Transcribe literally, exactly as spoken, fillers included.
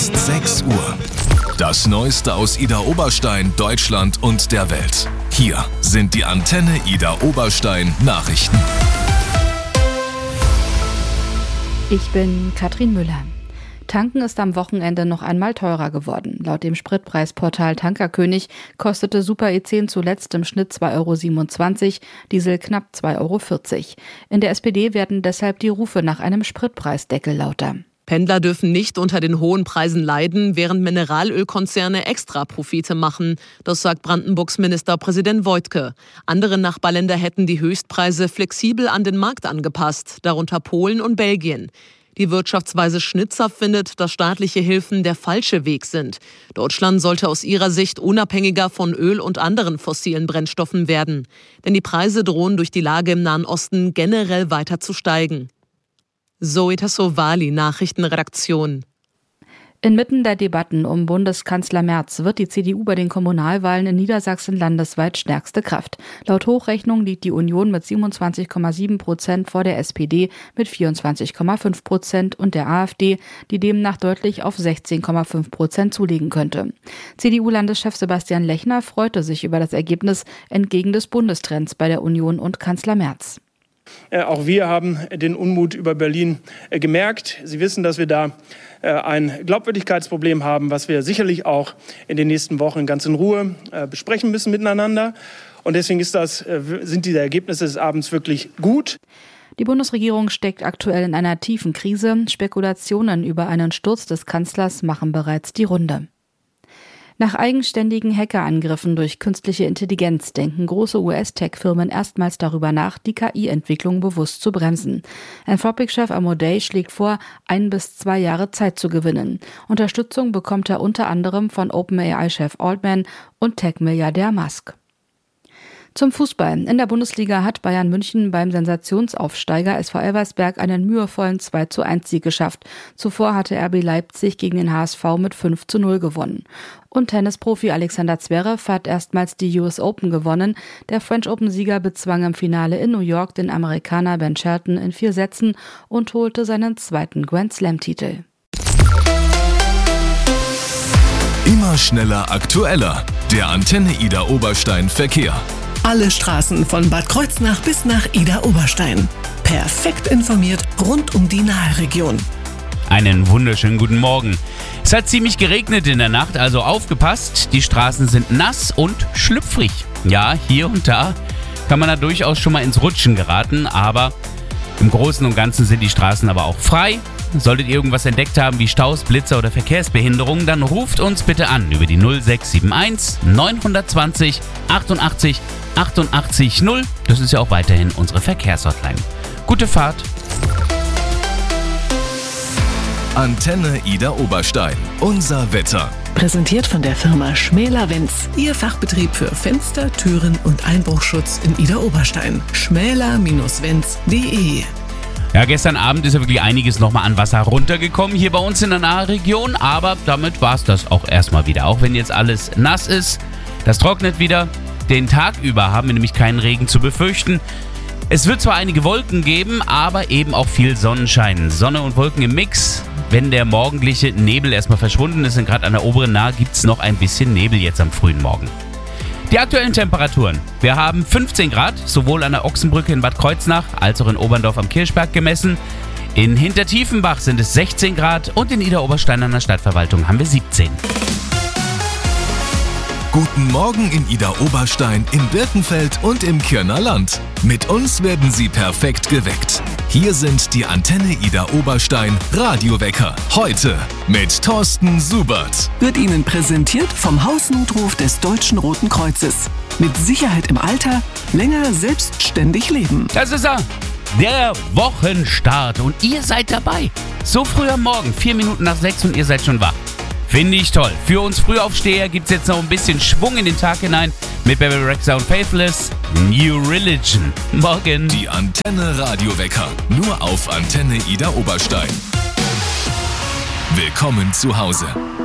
ist sechs Uhr. Das Neueste aus Idar Oberstein, Deutschland und der Welt. Hier sind die Antenne Idar Oberstein Nachrichten. Ich bin Katrin Müller. Tanken ist am Wochenende noch einmal teurer geworden. Laut dem Spritpreisportal Tankerkönig kostete Super E zehn zuletzt im Schnitt zwei Euro siebenundzwanzig, Diesel knapp zwei Euro vierzig. In der S P D werden deshalb die Rufe nach einem Spritpreisdeckel lauter. Pendler dürfen nicht unter den hohen Preisen leiden, während Mineralölkonzerne Extraprofite machen. Das sagt Brandenburgs Ministerpräsident Woidke. Andere Nachbarländer hätten die Höchstpreise flexibel an den Markt angepasst, darunter Polen und Belgien. Die Wirtschaftsweise Schnitzer findet, dass staatliche Hilfen der falsche Weg sind. Deutschland sollte aus ihrer Sicht unabhängiger von Öl und anderen fossilen Brennstoffen werden. Denn die Preise drohen durch die Lage im Nahen Osten generell weiter zu steigen. Zoe Tassovali, Nachrichtenredaktion. Inmitten der Debatten um Bundeskanzler Merz wird die C D U bei den Kommunalwahlen in Niedersachsen landesweit stärkste Kraft. Laut Hochrechnung liegt die Union mit siebenundzwanzig Komma sieben Prozent vor der S P D mit vierundzwanzig Komma fünf Prozent und der AfD, die demnach deutlich auf sechzehn Komma fünf Prozent zulegen könnte. C D U-Landeschef Sebastian Lechner freute sich über das Ergebnis entgegen des Bundestrends bei der Union und Kanzler Merz. Äh, auch wir haben den Unmut über Berlin äh, gemerkt. Sie wissen, dass wir da äh, ein Glaubwürdigkeitsproblem haben, was wir sicherlich auch in den nächsten Wochen ganz in Ruhe äh, besprechen müssen miteinander. Und deswegen ist das, äh, sind diese Ergebnisse des Abends wirklich gut. Die Bundesregierung steckt aktuell in einer tiefen Krise. Spekulationen über einen Sturz des Kanzlers machen bereits die Runde. Nach eigenständigen Hackerangriffen durch künstliche Intelligenz denken große U S-Tech-Firmen erstmals darüber nach, die K I-Entwicklung bewusst zu bremsen. Anthropic-Chef Amodei schlägt vor, ein bis zwei Jahre Zeit zu gewinnen. Unterstützung bekommt er unter anderem von OpenAI-Chef Altman und Tech-Milliardär Musk. Zum Fußball. In der Bundesliga hat Bayern München beim Sensationsaufsteiger S V Elversberg einen mühevollen zwei zu eins Sieg geschafft. Zuvor hatte R B Leipzig gegen den H S V mit fünf zu null gewonnen. Und Tennisprofi Alexander Zverev hat erstmals die U S Open gewonnen. Der French Open-Sieger bezwang im Finale in New York den Amerikaner Ben Shelton in vier Sätzen und holte seinen zweiten Grand Slam-Titel. Immer schneller, aktueller. Der Antenne Idar Oberstein Verkehr. Alle Straßen von Bad Kreuznach bis nach Idar Oberstein. Perfekt informiert rund um die Nahe-Region. Einen wunderschönen guten Morgen. Es hat ziemlich geregnet in der Nacht, also aufgepasst. Die Straßen sind nass und schlüpfrig. Ja, hier und da kann man da durchaus schon mal ins Rutschen geraten, aber im Großen und Ganzen sind die Straßen aber auch frei. Solltet ihr irgendwas entdeckt haben wie Staus, Blitzer oder Verkehrsbehinderungen, dann ruft uns bitte an über die null sechs sieben eins neun zwei null achtundachtzig achtundachtzig null. Das ist ja auch weiterhin unsere Verkehrshotline. Gute Fahrt. Antenne Idar Oberstein. Unser Wetter. Präsentiert von der Firma Schmäler-Wenz. Ihr Fachbetrieb für Fenster, Türen und Einbruchschutz in Idar Oberstein. schmäler Bindestrich wenz punkt de. Ja, gestern Abend ist ja wirklich einiges nochmal an Wasser runtergekommen hier bei uns in der Nahregion, aber damit war es das auch erstmal wieder. Auch wenn jetzt alles nass ist, das trocknet wieder. Den Tag über haben wir nämlich keinen Regen zu befürchten. Es wird zwar einige Wolken geben, aber eben auch viel Sonnenschein. Sonne und Wolken im Mix. Wenn der morgendliche Nebel erstmal verschwunden ist und gerade an der oberen Nahe gibt es noch ein bisschen Nebel jetzt am frühen Morgen. Die aktuellen Temperaturen. Wir haben fünfzehn Grad, sowohl an der Ochsenbrücke in Bad Kreuznach als auch in Oberndorf am Kirchberg gemessen. In Hintertiefenbach sind es sechzehn Grad und in Idar Oberstein an der Stadtverwaltung haben wir siebzehn. Guten Morgen in Idar Oberstein, in Birkenfeld und im Kirner Land. Mit uns werden Sie perfekt geweckt. Hier sind die Antenne Idar Oberstein Radiowecker. Heute mit Thorsten Subert. Wird Ihnen präsentiert vom Hausnotruf des Deutschen Roten Kreuzes. Mit Sicherheit im Alter, länger selbstständig leben. Das ist er, der Wochenstart und ihr seid dabei. So früh am Morgen, vier Minuten nach sechs und ihr seid schon wach. Finde ich toll. Für uns Frühaufsteher gibt es jetzt noch ein bisschen Schwung in den Tag hinein mit Bebe Rexha und Faithless. New Religion. Morgen. Die Antenne Radiowecker. Nur auf Antenne Idar Oberstein. Willkommen zu Hause.